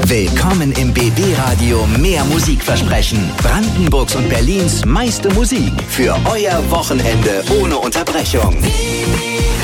Willkommen im BB-Radio Mehr Musikversprechen. Brandenburgs und Berlins meiste Musik für euer Wochenende ohne Unterbrechung.